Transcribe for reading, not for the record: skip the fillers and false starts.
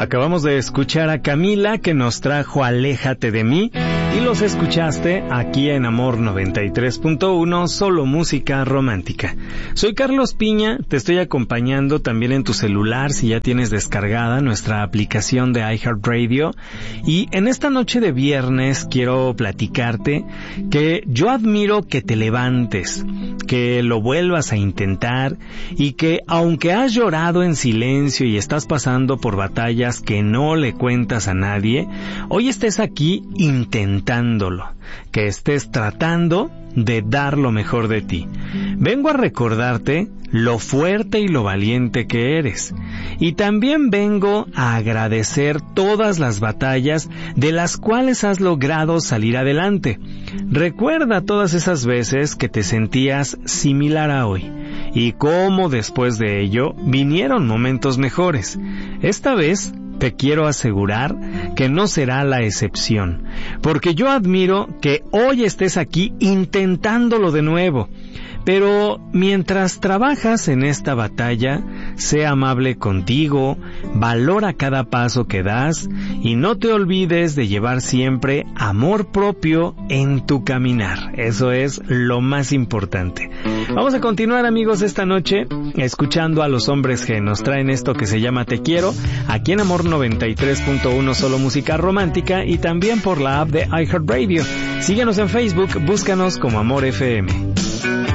Acabamos de escuchar a Camila, que nos trajo Aléjate de mí, y los escuchaste aquí en Amor 93.1, solo música romántica. Soy Carlos Piña, te estoy acompañando también en tu celular si ya tienes descargada nuestra aplicación de iHeartRadio, y en esta noche de viernes quiero platicarte que yo admiro que te levantes, que lo vuelvas a intentar, y que aunque has llorado en silencio y estás pasando por batallas que no le cuentas a nadie, hoy estés aquí intentándolo, que estés tratando de dar lo mejor de ti. Vengo a recordarte lo fuerte y lo valiente que eres, y también vengo a agradecer todas las batallas de las cuales has logrado salir adelante. Recuerda todas esas veces que te sentías similar a hoy, y cómo después de ello vinieron momentos mejores. Esta vez te quiero asegurar que no será la excepción, porque yo admiro que hoy estés aquí intentándolo de nuevo. Pero mientras trabajas en esta batalla, sé amable contigo, valora cada paso que das y no te olvides de llevar siempre amor propio en tu caminar. Eso es lo más importante. Vamos a continuar, amigos, esta noche escuchando a Los Hombres G. Nos traen esto que se llama Te Quiero, aquí en Amor 93.1, solo música romántica, y también por la app de iHeartRadio. Síguenos en Facebook, búscanos como Amor FM.